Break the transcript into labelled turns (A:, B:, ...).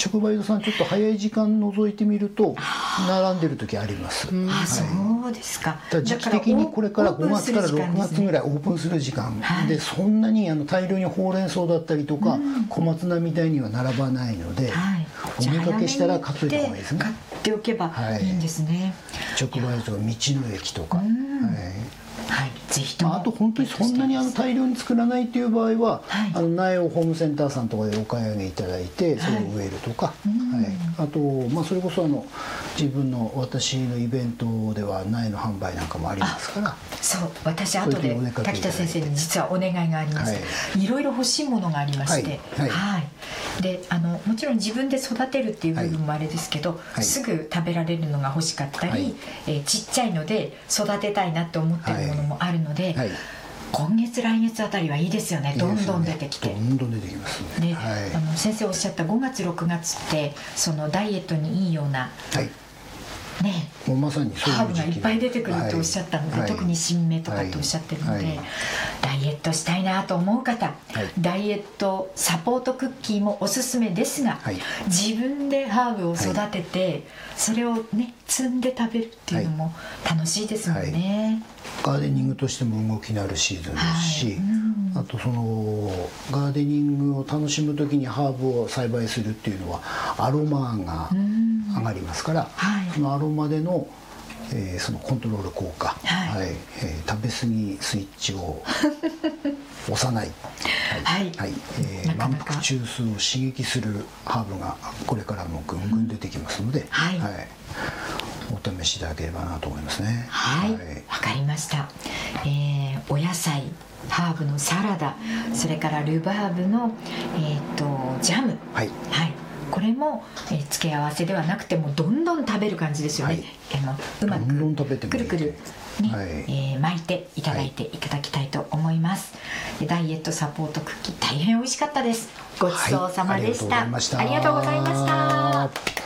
A: 直売所さんちょっと早い時間覗いてみると並んでる時あります。
B: そうですか。
A: 時期的にこれから5月から6月ぐらいオープンする時間で、そんなに大量にほうれん草だったりとか小松菜みたいには並ばないので、お見かけしたら買っといた方がいいですね。
B: 買っておけばいいんですね。
A: 直売所、道の駅とか、
B: ぜひとも。
A: あと本当にそんなに大量に作らないという場合は、苗をホームセンターさんとかでお買い上げいただいてそれを植えるとか、あと、それこそ私のイベントでは苗の販売なんかもありますから。
B: そう、私後で滝田先生に実はお願いがあります。いろいろ欲しいものがありまして、でもちろん自分で育てるっていう部分もあれですけど、すぐ食べられるのが欲しかったり、ちっちゃいので育てたいなって思ってるものもあるので、今月来月あたりはいいですよね。どんどん出てきて、
A: どんどん出てきますね。
B: で、先生おっしゃった5月6月ってそのダイエットにいいような、
A: もうまさにそういう
B: ハーブがいっぱい出てくるっておっしゃったので、特に新芽とかっておっしゃってるので、ダイエットしたいなと思う方、ダイエットサポートクッキーもおすすめですが、自分でハーブを育てて、それをね摘んで食べるっていうのも楽しいですもんね。
A: ガーデニングとしても動きのあるシーズンですし、あとそのガーデニングを楽しむ時にハーブを栽培するっていうのはアロマが上がりますから、そのアロマでのそのコントロール効果、食べ過ぎスイッチを押さない、満腹中枢を刺激するハーブがこれからもぐんぐん出てきますので、お試しいただければなと思いますね。
B: わかりました。お野菜、ハーブのサラダ、それからルバーブのジャム、これも付け合わせではなくてもどんどん食べる感じですよね。うまくくるくる巻いていただいていただきたいと思います。ダイエットサポートクッキー大変美味しかったです。ごちそうさまでした。ありがとうございました。